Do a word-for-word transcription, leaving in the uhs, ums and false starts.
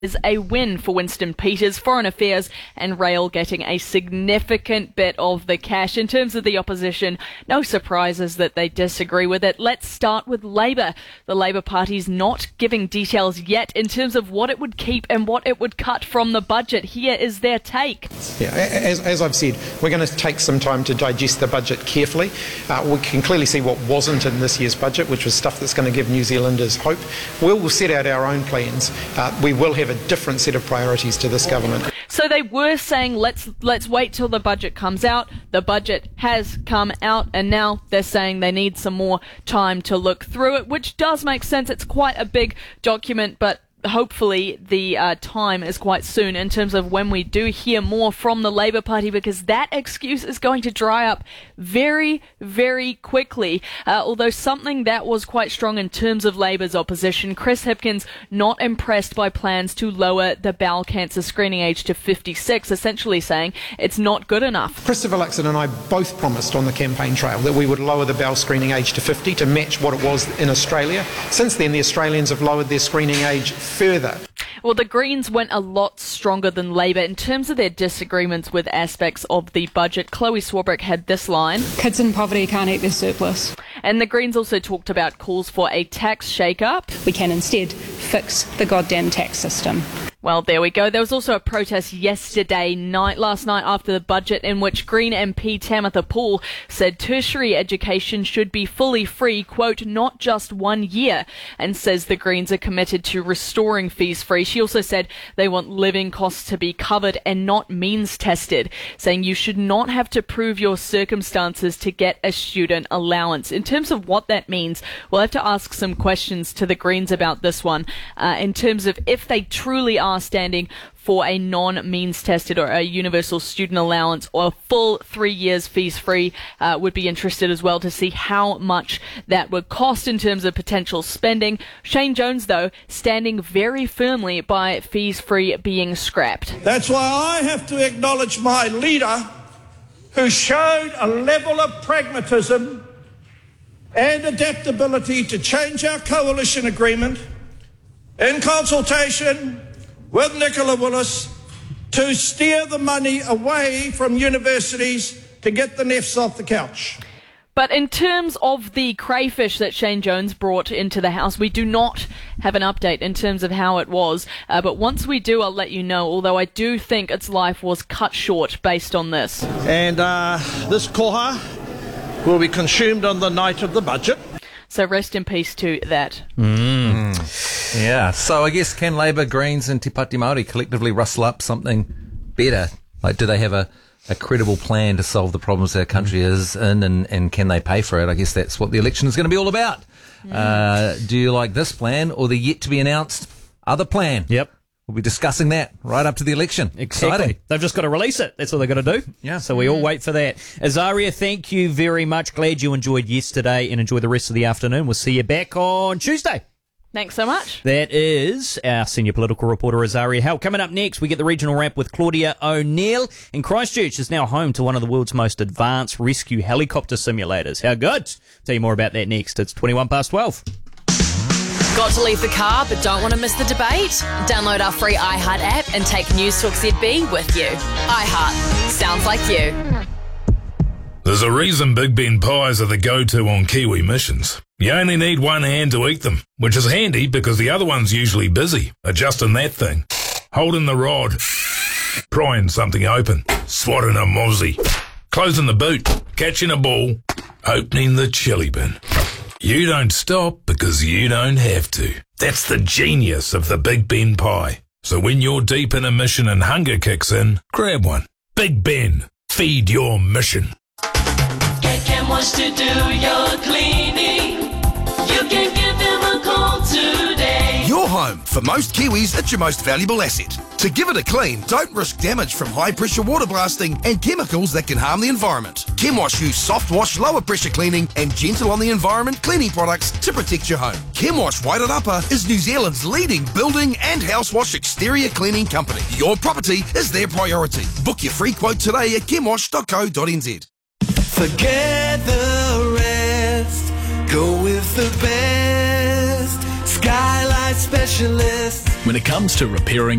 is a win for Winston Peters, Foreign Affairs and Rail getting a significant bit of the cash. In terms of the opposition, no surprises that they disagree with it. Let's start with Labour. The Labour Party's not giving details yet in terms of what it would keep and what it would cut from the budget. Here is their take. Yeah, as, as I've said, we're going to take some time to digest the budget carefully. Uh, we can clearly see what wasn't in this year's budget, which was stuff that's going to give New Zealanders hope. We'll set out our own plans. Uh, we will have a different set of priorities to this government. So they were saying let's let's wait till the budget comes out. The budget has come out and now they're saying they need some more time to look through it, which does make sense. It's quite a big document, but hopefully the uh, time is quite soon in terms of when we do hear more from the Labour Party, because that excuse is going to dry up very, very quickly. Uh, although something that was quite strong in terms of Labour's opposition, Chris Hipkins not impressed by plans to lower the bowel cancer screening age to fifty-six, essentially saying it's not good enough. Christopher Luxon and I both promised on the campaign trail that we would lower the bowel screening age to fifty to match what it was in Australia. Since then, the Australians have lowered their screening age further. Well, the Greens went a lot stronger than Labour in terms of their disagreements with aspects of the budget. Chloe Swarbrick had this line: kids in poverty can't eat their surplus. And the Greens also talked about calls for a tax shake-up. We can instead fix the goddamn tax system. Well, there we go. There was also a protest yesterday night, last night after the budget, in which Green M P Tamitha Paul said tertiary education should be fully free, quote, not just one year, and says the Greens are committed to restoring fees free. She also said they want living costs to be covered and not means tested, saying you should not have to prove your circumstances to get a student allowance. In terms of what that means, we'll have to ask some questions to the Greens about this one, uh, in terms of if they truly are standing for a non-means tested or a universal student allowance or a full three years fees free. Uh, would be interested as well to see how much that would cost in terms of potential spending. Shane Jones, though, standing very firmly by fees free being scrapped. That's why I have to acknowledge my leader, who showed a level of pragmatism and adaptability to change our coalition agreement in consultation with Nicola Willis to steer the money away from universities to get the N E Fs off the couch. But in terms of the crayfish that Shane Jones brought into the House, we do not have an update in terms of how it was. Uh, but once we do, I'll let you know, although I do think its life was cut short based on this. And uh, this koha will be consumed on the night of the budget. So rest in peace to that. Mm. Yeah, so I guess can Labour, Greens and Te Pāti Māori collectively rustle up something better? Like, do they have a, a credible plan to solve the problems our country is in, and, and can they pay for it? I guess that's what the election is going to be all about. Mm. Uh, do you like this plan or the yet-to-be-announced other plan? Yep. We'll be discussing that right up to the election. Exactly. Exciting. They've just got to release it. That's all they've got to do. Yeah. So we all wait for that. Azaria, thank you very much. Glad you enjoyed yesterday and enjoy the rest of the afternoon. We'll see you back on Tuesday. Thanks so much. That is our senior political reporter, Azaria Hell. Coming up next, we get the regional wrap with Claudia O'Neill. And Christchurch is now home to one of the world's most advanced rescue helicopter simulators. How good? Tell you more about that next. It's twenty-one past twelve. Got to leave the car but don't want to miss the debate? Download our free iHeart app and take News Talk Z B with you. iHeart. Sounds like you. There's a reason Big Ben pies are the go-to on Kiwi missions. You only need one hand to eat them, which is handy because the other one's usually busy adjusting that thing, holding the rod, prying something open, swatting a mozzie, closing the boot, catching a ball, opening the chili bin. You don't stop because you don't have to. That's the genius of the Big Ben pie. So when you're deep in a mission and hunger kicks in, grab one. Big Ben, feed your mission. Get ChemWash to do your cleaning. You can give them a call today. Your home. For most Kiwis, it's your most valuable asset. To give it a clean, don't risk damage from high-pressure water blasting and chemicals that can harm the environment. ChemWash use soft wash, lower pressure cleaning and gentle on the environment cleaning products to protect your home. ChemWash Wairarapa is New Zealand's leading building and house wash exterior cleaning company. Your property is their priority. Book your free quote today at chemwash dot co dot n z. Forget the rest. Go with the best. Skyline specialist. When it comes to repairing